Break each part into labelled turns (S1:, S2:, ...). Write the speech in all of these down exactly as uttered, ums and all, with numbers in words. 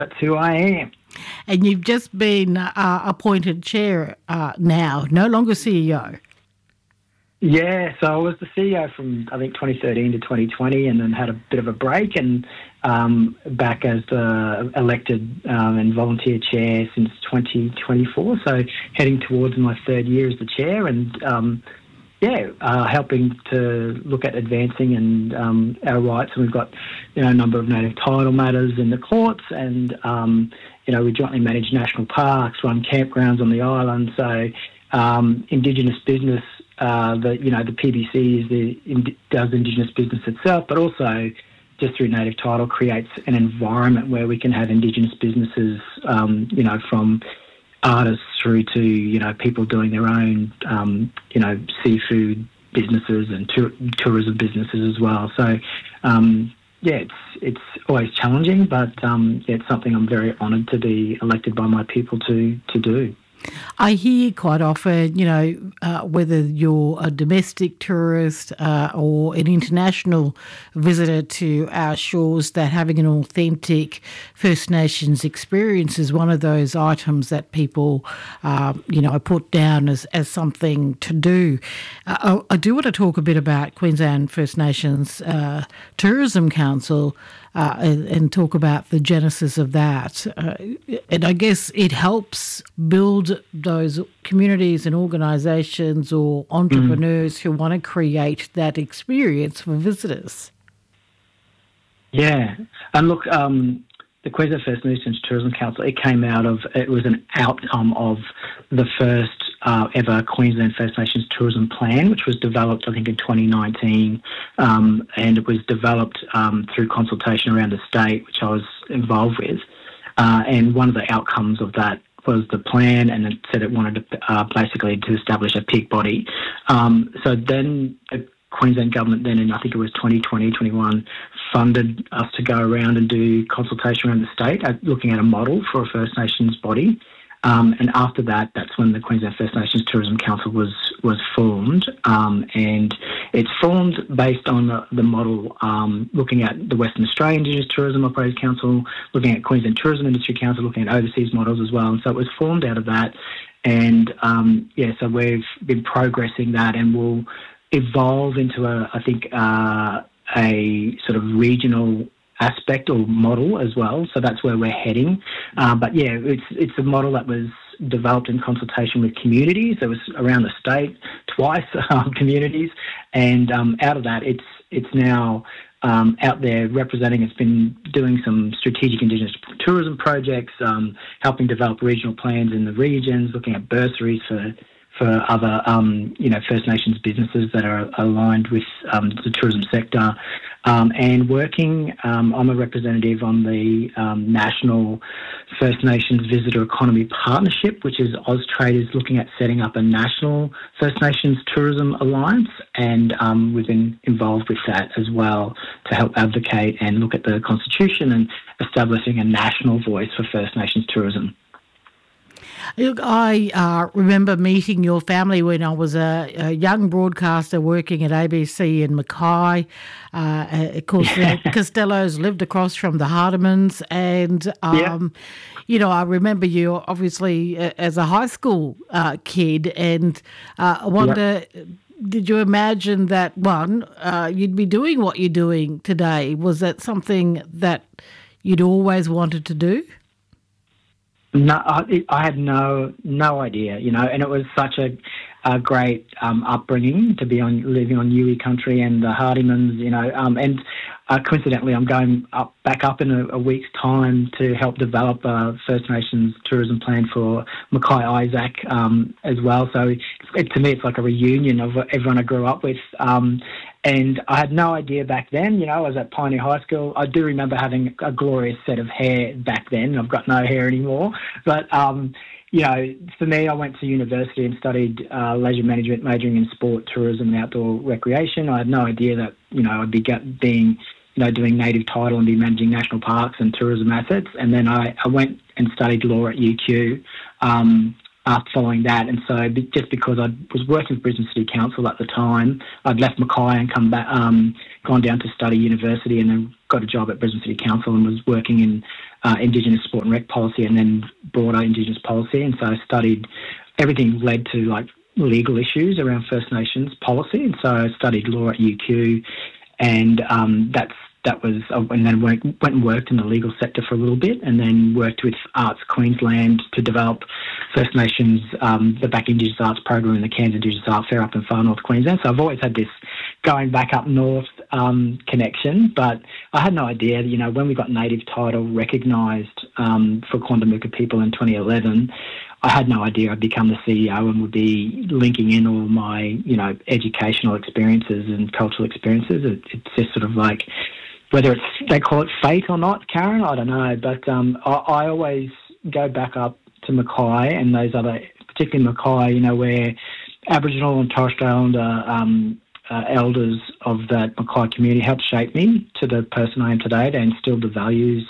S1: That's who I am.
S2: And you've just been uh, appointed chair uh, now, no longer C E O.
S1: Yeah, so I was the C E O from, I think, twenty thirteen to twenty twenty, and then had a bit of a break, and um, back as the elected um, and volunteer chair since twenty twenty-four. So heading towards my third year as the chair, and um, yeah, uh, helping to look at advancing and um, our rights. And we've got, you know, a number of native title matters in the courts, and um, you know, we jointly manage national parks, run campgrounds on the island. So um, Indigenous business. Uh, the you know the P B C is the in, does Indigenous business itself, but also just through native title creates an environment where we can have Indigenous businesses, um, you know, from artists through to you know people doing their own um, you know seafood businesses and tour, tourism businesses as well. So um, yeah, it's it's always challenging, but um, yeah, it's something I'm very honoured to be elected by my people to to do.
S2: I hear quite often, you know, uh, whether you're a domestic tourist uh, or an international visitor to our shores, that having an authentic First Nations experience is one of those items that people, uh, you know, put down as, as something to do. Uh, I, I do want to talk a bit about Queensland First Nations uh, Tourism Council. Uh, and, and talk about the genesis of that. Uh, and I guess it helps build those communities and organisations or entrepreneurs mm. who want to create that experience for visitors.
S1: Yeah. And look, um, the Queensland First Nations Tourism Council, it came out of, it was an outcome of the first uh, ever Queensland First Nations Tourism Plan, which was developed, I think, in twenty nineteen, um, and it was developed um, through consultation around the state, which I was involved with. Uh, and one of the outcomes of that was the plan, and it said it wanted to uh, basically to establish a peak body. Um, so then the Queensland government then in, I think it was twenty twenty, twenty-one, funded us to go around and do consultation around the state, uh, looking at a model for a First Nations body. Um, and after that, that's when the Queensland First Nations Tourism Council was was formed. Um, and it's formed based on the, the model um, looking at the Western Australian Indigenous Tourism Operators Council, looking at Queensland Tourism Industry Council, looking at overseas models as well. And so it was formed out of that. And, um, yeah, so we've been progressing that, and we'll evolve into, a, I think, uh, a sort of regional aspect or model as well. So that's where we're heading. Uh, but yeah, it's it's a model that was developed in consultation with communities. It was around the state twice, um, communities, and um, out of that, it's it's now um, out there representing. It's been doing some strategic Indigenous tourism projects, um, helping develop regional plans in the regions, looking at bursaries for. for other, um, you know, First Nations businesses that are aligned with um, the tourism sector, um, and working, um, I'm a representative on the um, National First Nations Visitor Economy Partnership, which is Austrade is looking at setting up a national First Nations Tourism Alliance, and um, we've been involved with that as well to help advocate and look at the Constitution and establishing a national voice for First Nations tourism.
S2: Look, I uh, remember meeting your family when I was a, a young broadcaster working at A B C in Mackay. Uh, of course, yeah. The Costellos lived across from the Hardimans, and um, yeah. you know, I remember you obviously uh, as a high school uh, kid, and uh, I wonder. Yeah. Did you imagine that, one, uh, you'd be doing what you're doing today? Was that something that you'd always wanted to do?
S1: No, I, I had no no idea, you know, and it was such a, a great um, upbringing to be on living on Yuwi country and the Hardimans, you know, um, and uh, coincidentally, I'm going up back up in a, a week's time to help develop a First Nations tourism plan for Mackay Isaac um, as well. So it, it, to me, it's like a reunion of everyone I grew up with. Um, And I had no idea back then, you know, I was at Pioneer High School. I do remember having a glorious set of hair back then. I've got no hair anymore. But, um, you know, for me, I went to university and studied uh, leisure management, majoring in sport, tourism and outdoor recreation. I had no idea that, you know, I'd be get, being, you know, doing native title and be managing national parks and tourism assets. And then I, I went and studied law at U Q. Um uh, following that. And so just because I was working with Brisbane City Council at the time, I'd left Mackay and come back, um, gone down to study university, and then got a job at Brisbane City Council and was working in uh, Indigenous sport and rec policy, and then broader Indigenous policy. And so I studied everything led to like legal issues around First Nations policy. And so I studied law at U Q, and um, that's That was, and then went, went and worked in the legal sector for a little bit, and then worked with Arts Queensland to develop First Nations, um, the Back Indigenous Arts program in the Cairns Indigenous Art Fair up in far north Queensland. So I've always had this going back up north um, connection, but I had no idea, you know, when we got native title recognised um, for Quandamooka people in twenty eleven, I had no idea I'd become the C E O and would be linking in all my, you know, educational experiences and cultural experiences. It, it's just sort of like, whether it's they call it fate or not, Karen, I don't know. But um, I, I always go back up to Mackay and those other, particularly Mackay, you know, where Aboriginal and Torres Strait Islander um, uh, elders of that Mackay community helped shape me to the person I am today. They instilled the values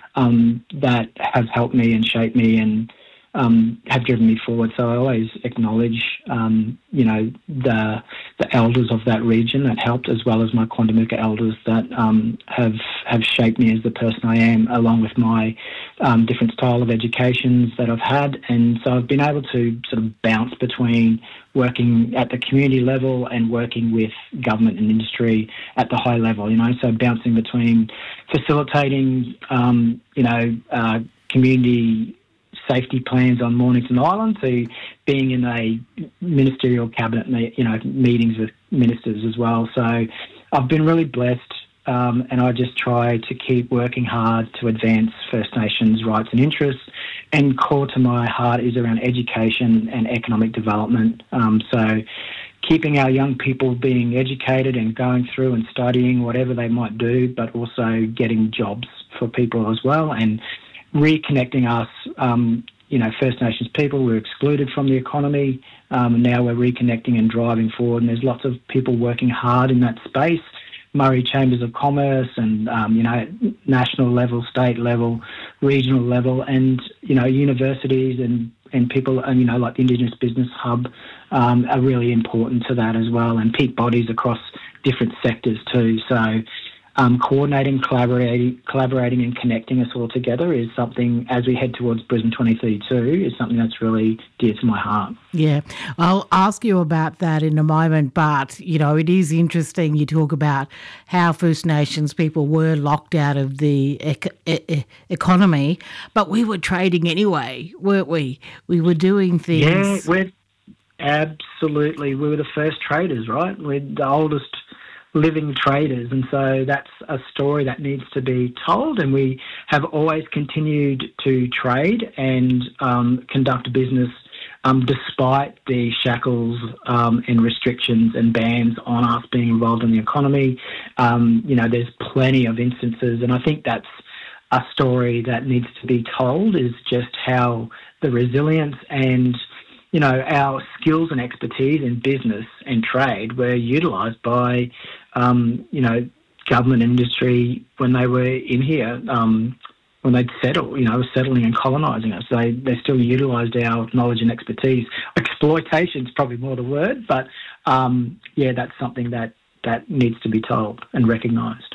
S1: um, that have helped me and shaped me and Um, have driven me forward. So I always acknowledge, um, you know, the the elders of that region that helped, as well as my Quandamooka elders that um, have have shaped me as the person I am, along with my um, different style of educations that I've had. And so I've been able to sort of bounce between working at the community level and working with government and industry at the high level, you know, so bouncing between facilitating, um, you know, uh, community safety plans on Mornington Island to being in a ministerial cabinet, you know, meetings with ministers as well. So I've been really blessed, um, and I just try to keep working hard to advance First Nations rights and interests. And core to my heart is around education and economic development. Um, so keeping our young people being educated and going through and studying whatever they might do, but also getting jobs for people as well, and reconnecting us, um, you know, First Nations people were excluded from the economy, um, and now we're reconnecting and driving forward, and there's lots of people working hard in that space. Murray Chambers of Commerce and, um, you know, national level, state level, regional level, and, you know, universities and, and people, and, you know, like the Indigenous Business Hub um, are really important to that as well, and peak bodies across different sectors too. So Um, coordinating, collaborating, collaborating and connecting us all together is something, as we head towards Brisbane twenty thirty-two, is something that's really dear to my heart.
S2: Yeah, I'll ask you about that in a moment, but, you know, it is interesting you talk about how First Nations people were locked out of the ec- e- economy, but we were trading anyway, weren't we? We were doing things.
S1: Yeah, we're absolutely, we were the first traders, right? We're the oldest living traders, and so that's a story that needs to be told, and we have always continued to trade and um, conduct business um, despite the shackles um, and restrictions and bans on us being involved in the economy. Um, you know, there's plenty of instances, and I think that's a story that needs to be told, is just how the resilience and, you know, our skills and expertise in business and trade were utilised by, um, you know, government industry when they were in here, um, when they'd settle, you know, settling and colonising us. They they still utilised our knowledge and expertise. Exploitation is probably more the word, but um, yeah, that's something that, that needs to be told and recognised.